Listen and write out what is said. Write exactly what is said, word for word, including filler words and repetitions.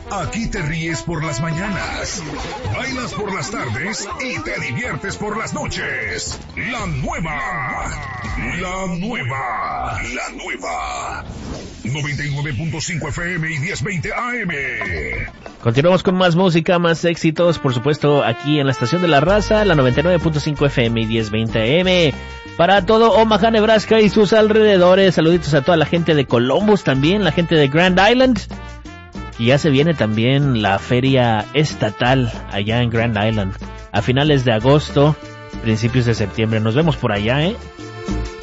Aquí te ríes por las mañanas, bailas por las tardes y te diviertes por las noches. La nueva, la nueva, la nueva. noventa y nueve punto cinco F M y diez veinte A M. Continuamos con más música, más éxitos, por supuesto, aquí en la estación de la raza, la noventa y nueve punto cinco F M y diez veinte A M. Para todo Omaha, Nebraska y sus alrededores, saluditos a toda la gente de Columbus también, la gente de Grand Island. Y ya se viene también la feria estatal allá en Grand Island, a finales de agosto, principios de septiembre. Nos vemos por allá, ¿eh?